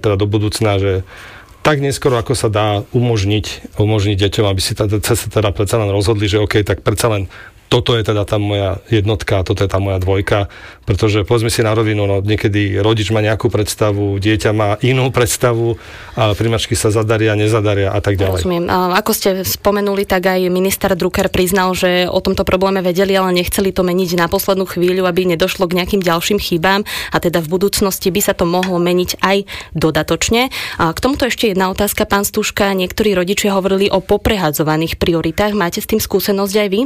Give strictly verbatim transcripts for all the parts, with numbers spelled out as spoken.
teda do budúcna, že tak neskoro, ako sa dá umožniť, umožniť deťom, aby si teda, teda predsa len rozhodli, že OK, tak predsa len toto je teda tá moja jednotka, toto je tá moja dvojka, pretože povedzme si na rovinu, no niekedy rodič má nejakú predstavu, dieťa má inú predstavu, a primačky sa zadaria, nezadaria a tak ďalej. Rozumiem. Ako ste spomenuli, tak aj minister Drucker priznal, že o tomto probléme vedeli, ale nechceli to meniť na poslednú chvíľu, aby nedošlo k nejakým ďalším chybám a teda v budúcnosti by sa to mohlo meniť aj dodatočne. A k tomuto ešte jedna otázka, pán Stužka. Niektorí rodičia hovorili o poprehadzovaných prioritách. Máte s tým skúsenosť aj vy?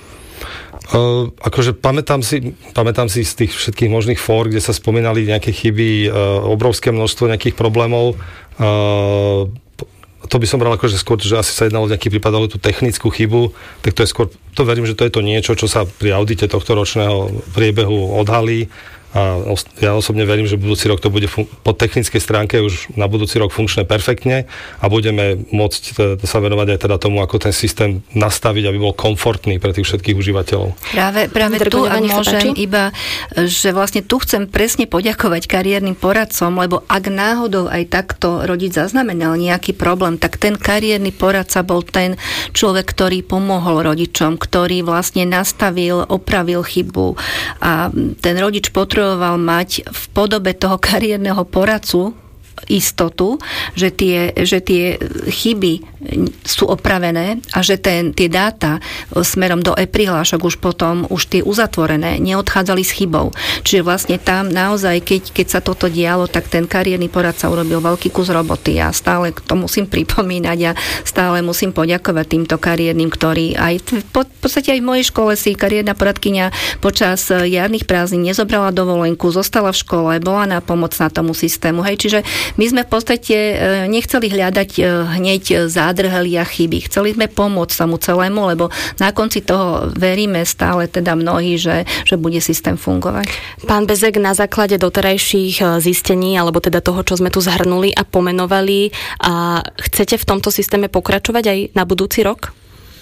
Uh, akože pamätám si, pamätám si z tých všetkých možných fór, kde sa spomínali nejaké chyby, uh, obrovské množstvo nejakých problémov. Uh, to by som bral akože skôr, že asi sa jednalo v nejaký prípad o tú technickú chybu, tak to je skôr, to verím, že to je to niečo, čo sa pri audite tohto ročného priebehu odhalí. A ja osobne verím, že budúci rok to bude fun- po technickej stránke už na budúci rok funkčné perfektne a budeme môcť teda sa venovať aj teda tomu, ako ten systém nastaviť, aby bol komfortný pre tých všetkých užívateľov. Práve, práve tu, ak môžem iba, že vlastne tu chcem presne poďakovať kariérnym poradcom, lebo ak náhodou aj takto rodič zaznamenal nejaký problém, tak ten kariérny poradca bol ten človek, ktorý pomohol rodičom, ktorý vlastne nastavil, opravil chybu a ten rodič potreboval mať v podobe toho kariérneho poradcu istotu, že tie, že tie chyby sú opravené a že ten, tie dáta smerom do e-prihlášok už potom, už tie uzatvorené, neodchádzali s chybou. Čiže vlastne tam naozaj, keď, keď sa toto dialo, tak ten kariérny poradca urobil veľký kus roboty a stále to musím pripomínať a stále musím poďakovať týmto kariérnym, ktorí aj v podstate aj v mojej škole si kariérna poradkyňa počas jarných prázdnin nezobrala dovolenku, zostala v škole, bola nápomocná tomu systému. Hej, čiže my sme v podstate nechceli hľadať hneď zádrhely a chyby. Chceli sme pomôcť tomu celému, lebo na konci toho veríme stále teda mnohí, že, že bude systém fungovať. Pán Bezek, na základe doterajších zistení, alebo teda toho, čo sme tu zhrnuli a pomenovali, a chcete v tomto systéme pokračovať aj na budúci rok?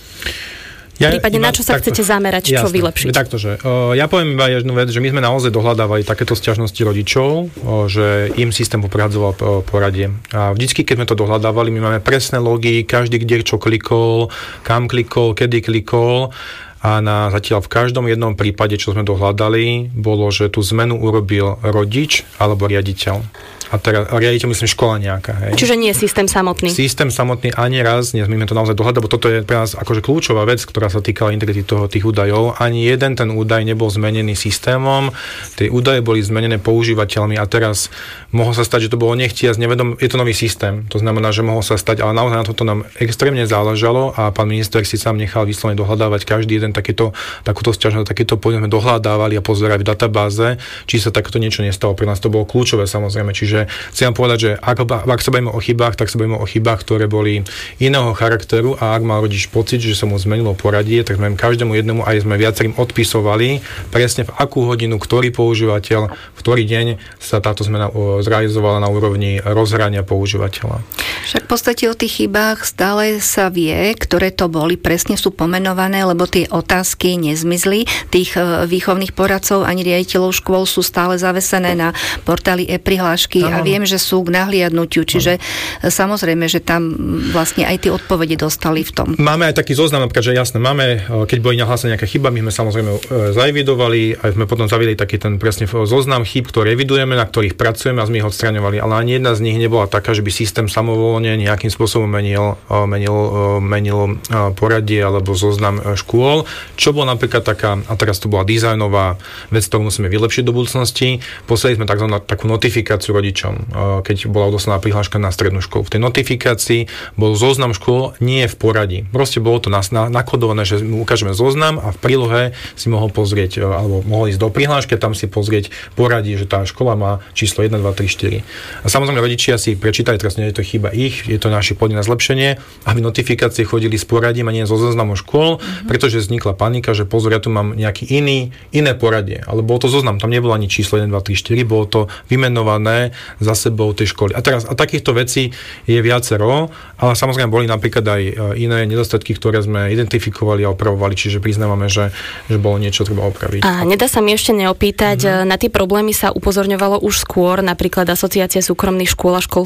Ja, prípadne na čo sa takto chcete zamerať, jasné, čo vylepšiť? Takto, že uh, ja poviem iba jednu vec, že my sme naozaj dohľadávali takéto sťažnosti rodičov, uh, že im systém poprehadzoval uh, poradie. A vždycky, keď sme to dohľadávali, my máme presné logy, každý kde čo klikol, kam klikol, kedy klikol. A na, zatiaľ v každom jednom prípade, čo sme dohľadali, bolo, že tú zmenu urobil rodič alebo riaditeľ. A teraz riaditeľ, myslím, škola nejaká. Hej. Čiže nie je systém samotný. Systém samotný ani raz, nie sme to naozaj dohľadať, lebo toto je pre nás akože kľúčová vec, ktorá sa týkala integrity toho, tých údajov. Ani jeden ten údaj nebol zmenený systémom, tie údaje boli zmenené používateľmi a teraz mohlo sa stať, že to bolo nechtiac, nevedom, je to nový systém. To znamená, že mohlo sa stať, ale naozaj na toto nám extrémne záležalo a pán minister si sám nechal vyslovene dohľadávať každý jeden takýto, takúto sťažnosť, takéto poďme dohľadávali a pozerali v databáze, či sa takéto niečo nestalo. Pre nás to bolo kľúčové, samozrejme. Čiže chcem povedať, že ak, ak sa bavíme o chybách, tak sa bavíme o chybách, ktoré boli iného charakteru a ak mal rodič pocit, že sa mu zmenilo poradie, tak sme každému jednému aj sme viacerým odpisovali presne v akú hodinu, ktorý používateľ, v ktorý deň sa táto zmena zrealizovala na úrovni rozhrania používateľa. Však v podstate o tých chybách stále sa vie, ktoré to boli, presne sú pomenované, lebo tie otázky nezmizli. Tých výchovných poradcov ani riaditeľov škôl sú stále zavesené na portáli e-prihlášky a viem, že sú k nahliadnutiu, čiže ano. Samozrejme, že tam vlastne aj tie odpovede dostali v tom. Máme aj taký zoznam, napríklad, že jasné, máme, keď boli nahlásené nejaké chyba, my sme samozrejme zaevidovali, aj sme potom zaviedli taký ten presne zoznam chyb, ktoré evidujeme, na ktorých pracujeme a sme ich odstraňovali, ale ani jedna z nich nebola taká, že by systém samovolne nejakým spôsobom menil, menil, menil poradie alebo zoznam škôl, čo bolo napríklad taká, a teraz to bola dizajnová vec, ktorú musíme vylepšiť do budúcnosti. Poslali sme takzvanú takú notifikáciu rodičom, keď bola odoslaná prihláška na strednú školu. V tej notifikácii bol zoznam škôl nie v poradí. Proste bolo to nakodované, že mu ukážeme zoznam a v prílohe si mohol pozrieť, alebo mohol ísť do prihlášky, tam si pozrieť poradí, že tá škola má číslo jeden, dva, tri, štyri. A samozrejme rodičia si prečítali, teraz nie je to chyba ich, je to naše podne na zlepšenie, aby notifikácie chodili s poradím a nie zo zoznamu škôl, mm-hmm. pretože vznikla panika, že pozor, ja tu mám nejaký iný, iné poradie, ale bolo to zoznam, tam nebolo ani číslo jeden, dva, tri, štyri, bolo to vymenované za sebou tej školy. A teraz a takýchto vecí je viacero, ale samozrejme boli napríklad aj iné nedostatky, ktoré sme identifikovali a opravovali, čiže priznávame, že, že bolo niečo treba opraviť. A nedá sa mi ešte neopýtať, mm-hmm. na tie problémy sa upozorňovalo už skôr, napríklad Asociácia súkromných škôl a škôl